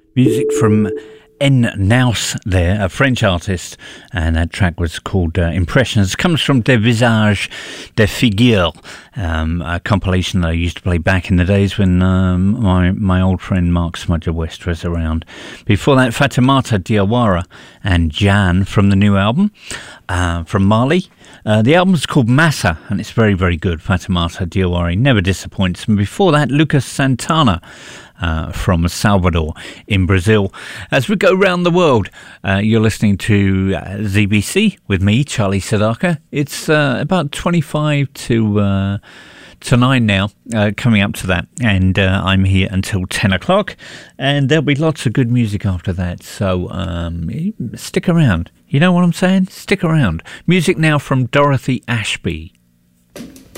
Music from N. Naus there, a French artist, and that track was called Impressions. It comes from Des Visages, Des Figures, a compilation that I used to play back in the days when my old friend Mark Smudger West was around. Before that, Fatimata Diawara and Jan from the new album from Mali. The album's called Massa, and it's very, very good. Fatimata Diawara never disappoints. And before that, Lucas Santana from Salvador in Brazil. As we go round the world, you're listening to ZBC with me, Charlie Sadaka. It's about 25 to 9 now, coming up to that, and I'm here until 10 o'clock, and there'll be lots of good music after that, so stick around. You know what I'm saying? Stick around. Music now from Dorothy Ashby.